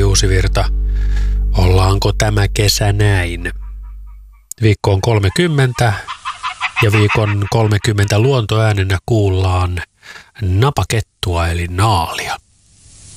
Juusivirta. Ollaanko tämä kesä näin? Viikko on 30 ja viikon 30 luontoäänenä kuullaan napakettua eli naalia.